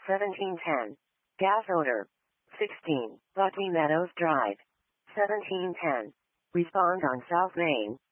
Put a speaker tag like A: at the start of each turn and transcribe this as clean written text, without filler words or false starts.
A: 1710. Gas odor. 16. Buckley Meadows Drive. 1710. Respond on South Main.